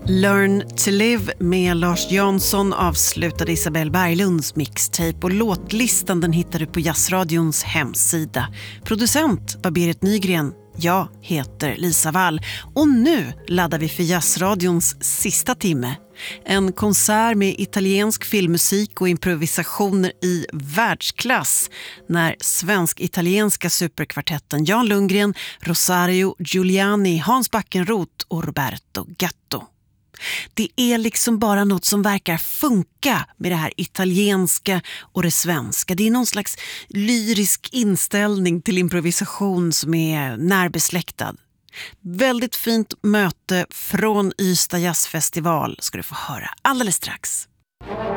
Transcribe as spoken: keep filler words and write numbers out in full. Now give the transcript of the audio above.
Learn to live med Lars Jansson avslutade Isabelle Berglunds mixtape, och låtlistan den hittar du på Jazzradions hemsida. Producent var Berit Nygren. Jag heter Lisa Wall och nu laddar vi för Jazzradions sista timme. En konsert med italiensk filmmusik och improvisationer i världsklass när svensk-italienska superkvartetten Jan Lundgren, Rosario Giuliani, Hans Backenroth och Roberto Gatto. Det är liksom bara något som verkar funka med det här italienska och det svenska. Det är någon slags lyrisk inställning till improvisation som är närbesläktad. Väldigt fint möte från Ystad Jazzfestival ska du få höra alldeles strax.